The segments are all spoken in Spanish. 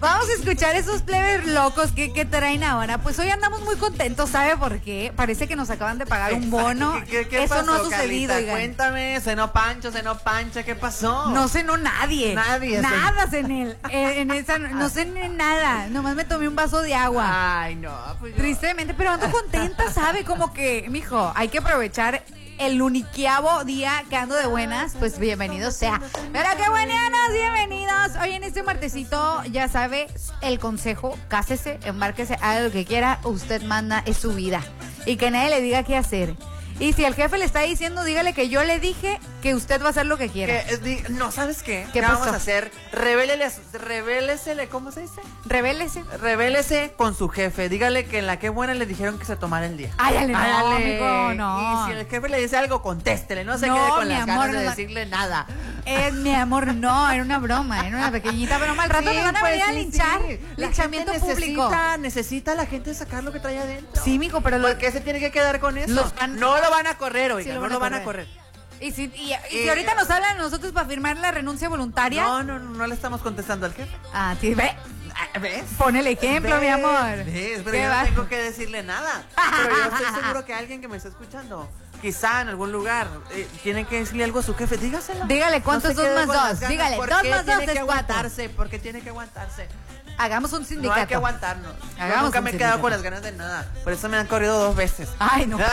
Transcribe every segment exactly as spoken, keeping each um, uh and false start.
Vamos a escuchar esos plebes locos que, que traen ahora. Pues hoy andamos muy contentos, ¿sabe por qué? Parece que nos acaban de pagar un bono. ¿Qué, qué, qué Eso pasó, no ha sucedido, Carlita? oigan. Cuéntame, cenó Pancho, cenó Pancha, ¿qué pasó? No cenó nadie. Nadie. Nada cené. Eh, en esa, no cené nada. Nomás me tomé un vaso de agua. Ay, no. Pues yo... Tristemente, pero ando contenta, ¿sabe? Como que, mijo, hay que aprovechar el uniquiavo día que ando de buenas, pues bienvenido sea. Pero qué buenas, bienvenidos. Hoy en este martesito, ya sabe, el consejo, cásese, embárquese, haga lo que quiera, usted manda, es su vida. Y que nadie le diga qué hacer. Y si el jefe le está diciendo, dígale que yo le dije que usted va a hacer lo que quiera. Que, di, no, ¿sabes qué? ¿Qué ¿Qué pasó? vamos a hacer? Revélele, revélesele, ¿cómo se dice? Revélese. Revélese con su jefe. Dígale que en la que buena le dijeron que se tomara el día. Áyale, no, Áyale. amigo, no. Y si el jefe le dice algo, contéstele. No se No, quede con mi las amor, ganas de no la- decirle nada. Eh, mi amor, no, era una broma, era una pequeñita broma. Al rato Sí, me van a pues, venir a sí, linchar. sí. La Linchamiento gente público. Necesita, necesita la gente sacar lo que trae adentro. Sí, mijo, pero lo, ¿Por qué se tiene que quedar con eso? Los van- No lo van a correr, oiga, Sí, lo no van a lo van a correr. correr. Y si, y, y si Eh, ahorita nos hablan a nosotros para firmar la renuncia voluntaria. No, no, no, no le estamos contestando al jefe. Ah, sí, ve. Ah, ¿Ves? Pon el ejemplo, ¿Ves? mi amor. ¿Ves? Pero ¿Qué yo va? no tengo que decirle nada. Pero yo estoy seguro que alguien que me está escuchando, quizá en algún lugar, eh, tiene que decirle algo a su jefe. Dígaselo. Dígale, ¿cuánto es se dos quede más con dos? las ganas. Dígale, ¿Por dos qué más dos tiene es que cuatro? aguantarse? Porque tiene que aguantarse. Hagamos un No sindicato. hay que aguantarnos. Hagamos Yo nunca un me he quedado sindicato. con las ganas de nada. Por eso me han corrido dos veces. Ay, no.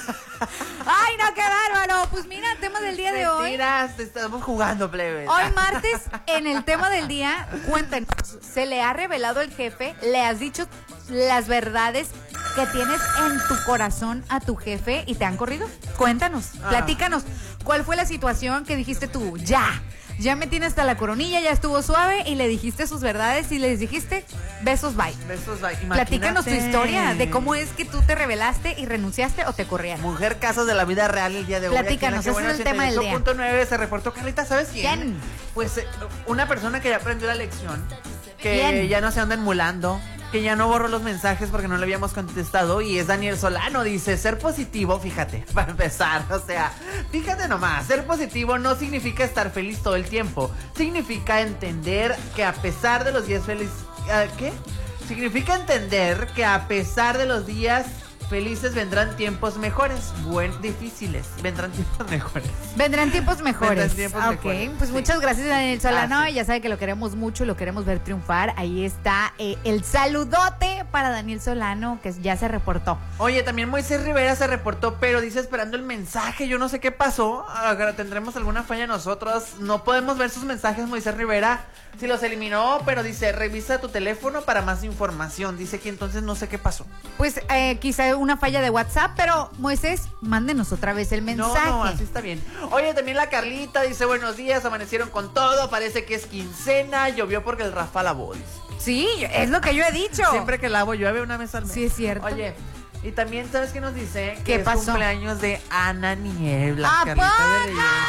Ay, no, qué bárbaro. Pues mira, el tema del día de hoy. Mentiras, te estamos jugando, plebe. Hoy martes, en el tema del día, cuéntenos, ¿se le ha revelado el jefe? ¿Le has dicho las verdades que tienes en tu corazón a tu jefe y te han corrido? Cuéntanos, Ah. platícanos, ¿cuál fue la situación que dijiste tú? Ya, ya me tiene hasta la coronilla, ya estuvo suave y le dijiste sus verdades y les dijiste besos, bye. Besos, bye. Platícanos tu Imagínate. historia de cómo es que tú te revelaste y renunciaste o te corrieron. Mujer casos de la vida real el día de hoy. Platícanos, Aquí en la ese es el tema del día. ochenta y ocho punto nueve se reportó, Carlita, ¿sabes quién? ¿Quién? Pues eh, una persona que ya aprendió la lección, que ¿Quién? ya no se anda emulando, que ya no borró los mensajes porque no le habíamos contestado, y es Daniel Solano. Dice, ser positivo, fíjate, para empezar, o sea, fíjate nomás, ser positivo no significa estar feliz todo el tiempo, significa entender que a pesar de los días felices, ¿qué? Significa entender que a pesar de los días felices vendrán tiempos mejores, buen, difíciles, vendrán tiempos mejores. Vendrán tiempos mejores. Vendrán tiempos Ok, mejores, pues sí. muchas gracias, Daniel Solano. Ah, sí. Ya sabe que lo queremos mucho, lo queremos ver triunfar. Ahí está eh, el saludote para Daniel Solano, que ya se reportó. Oye, también Moisés Rivera se reportó, pero dice esperando el mensaje. Yo no sé qué pasó. Ahora tendremos alguna falla nosotros. No podemos ver sus mensajes, Moisés Rivera. Si los eliminó, pero dice, revisa tu teléfono para más información. Dice que entonces no sé qué pasó. Pues eh, quizá una falla de WhatsApp, pero Moisés, mándenos otra vez el mensaje. No, no, así está bien. Oye, también la Carlita dice, buenos días, amanecieron con todo. Parece que es quincena. Llovió porque el Rafa lavó, dice. Sí, es lo que yo he dicho. Siempre que lavo llueve una vez al mes. Sí, es cierto. Oye, y también, ¿sabes qué nos dice? ¿Qué que es pasó? cumpleaños de Ana Niebla, ¡A Carlita poco! de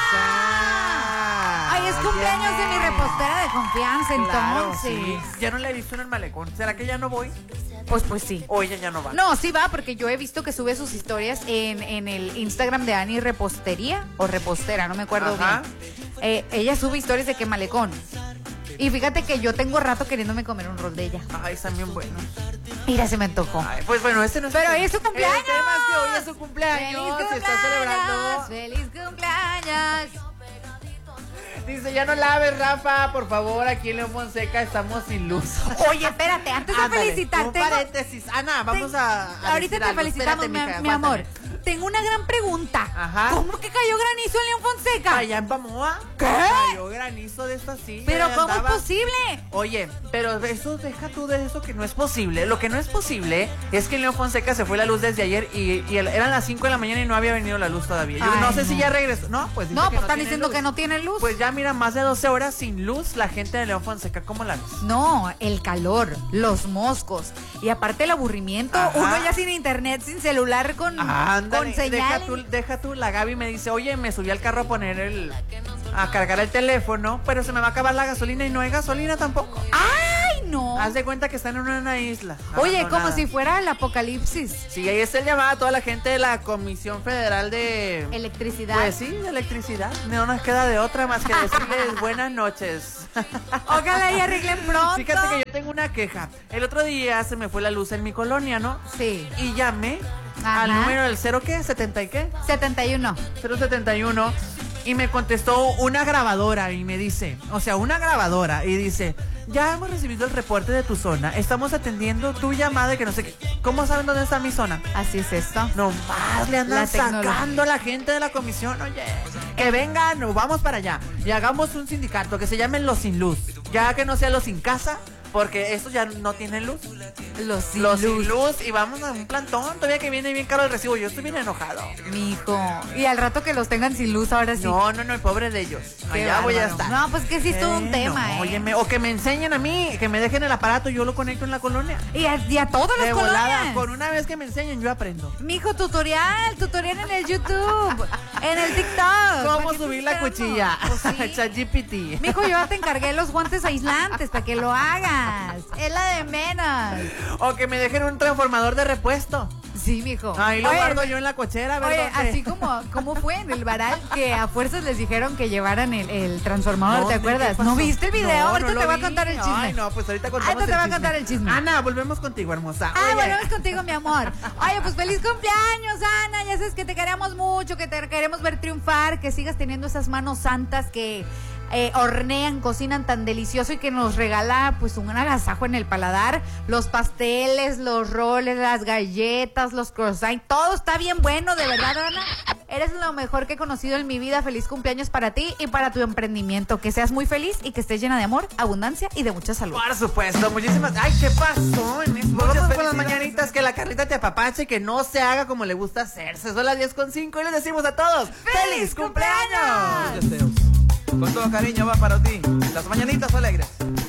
Belleza. Ay, es cumpleaños de mi repostera de confianza, Claro, entonces. sí. Ya no la he visto en el malecón. ¿Será que ya no voy? Pues, pues sí. O ella ya no va. No, sí va, porque yo he visto que sube sus historias en, en el Instagram de Ani Repostería o Repostera, no me acuerdo Ajá. bien. Eh, ella sube historias de que malecón. Y fíjate que yo tengo rato queriéndome comer un rol de ella. Ay, están bien buenos. Mira, se me antojó. Ay, pues bueno, este no es Pero el hoy es su cumpleaños. El tema es que hoy es su cumpleaños. ¡Feliz Se está celebrando. cumpleaños! ¡Feliz cumpleaños! Dice, ya no laves, Rafa, por favor, aquí en León Fonseca estamos sin luz. Oye, espérate, antes de Ándale, felicitarte. un paréntesis. Ana, vamos Te- a, a Ahorita decir te algo. felicitamos, Espérate, mi, mija, mi amor. aguántame. Tengo una gran pregunta. Ajá. ¿Cómo que cayó granizo en León Fonseca? Allá en Pamoa. ¿Qué? Cayó granizo de esta sí. Pero ya ¿cómo andaba. es posible? Oye, pero eso deja tú de eso que no es posible. Lo que no es posible es que en León Fonseca se fue la luz desde ayer y, y el- eran las cinco de la mañana y no había venido la luz todavía. Yo Ay, no sé no. si ya regresó. No, pues dice No, que pues están tiene diciendo luz. que no tiene luz. Pues ya mira, más de doce horas sin luz la gente de León Fonseca. ¿Cómo la ves? No, el calor, los moscos y aparte el aburrimiento, Ajá. uno ya sin internet, sin celular, con, Ándale, con deja señal. tú, deja tú, la Gaby me dice, oye, me subí al carro a poner el, a cargar el teléfono, pero se me va a acabar la gasolina y no hay gasolina tampoco. ¡Ay, no! Haz de cuenta que están en una isla. Oye, como abandonada. si fuera el apocalipsis. Sí, ahí está el llamado a toda la gente de la Comisión Federal de... Electricidad. Pues sí, de electricidad. No nos queda de otra más que decirles buenas noches. Ojalá y arreglen pronto. Fíjate que yo tengo una queja. El otro día se me fue la luz en mi colonia, ¿no? Sí. Y llamé Ajá. al número del cero, ¿qué? ¿setenta y qué? setenta y uno. cero setenta y uno. Y me contestó una grabadora y me dice, o sea, una grabadora, y dice, ya hemos recibido el reporte de tu zona, estamos atendiendo tu llamada y que no sé qué. ¿Cómo saben dónde está mi zona? Así es esto. Nomás le andan La tecnología. sacando a la gente de la comisión, oye, que vengan, o vamos para allá y hagamos un sindicato que se llame Los Sin Luz, ya que no sea Los Sin Casa, porque estos ya no tienen luz. Los sin Los luz. Sin Luz, y vamos a un plantón, todavía que viene bien caro el recibo, yo estoy bien enojado. Mijo. Y al rato que los tengan sin luz, ahora sí. No, no, no, el pobre de ellos. Qué Allá voy a bárbaro. estar. No, pues que sí es todo un Eh, tema, no, ¿eh? óyeme, o que me enseñen a mí, que me dejen el aparato y yo lo conecto en la colonia. Y a, y a todas las De volada, colonias. con una vez que me enseñen, yo aprendo. Mijo, tutorial, tutorial en el YouTube, en el TikTok. ¿Cómo ¿Para qué subir estás la esperando? cuchilla? Pues sí. ChatGPT. Mijo, yo ya te encargué los guantes aislantes para que lo hagas. Es la de menos. O que me dejen un transformador de repuesto. Sí, mijo. Ahí lo Oye, guardo yo en la cochera, a ver Oye, dónde. así como, como fue en el varal que a fuerzas les dijeron que llevaran el, el transformador, ¿te ¿Dónde? acuerdas? ¿Qué pasó? ¿No viste el video? No, Ahorita no te lo voy a vi. contar el chisme. Ay, no, pues ahorita contamos Ahorita te el voy a chisme. contar el chisme. Ana, volvemos contigo, hermosa. Ah, Oye. volvemos contigo, mi amor. Oye, pues feliz cumpleaños, Ana. Ya sabes que te queremos mucho, que te queremos ver triunfar, que sigas teniendo esas manos santas que eh, hornean, cocinan tan delicioso y que nos regala pues un agasajo en el paladar. Los pasteles, los roles, las galletas, los croissants, todo está bien bueno, de verdad, Ana. Eres lo mejor que he conocido en mi vida. Feliz cumpleaños para ti y para tu emprendimiento. Que seas muy feliz y que estés llena de amor, abundancia y de mucha salud. Por supuesto, muchísimas. Ay, ¿qué pasó? En esto? Vamos con las felicidades. mañanitas, que la Carlita te apapache y que no se haga como le gusta hacerse. Son las diez con cinco y les decimos a todos ¡feliz cumpleaños! Deseos. Con todo cariño va para ti. Las mañanitas alegres.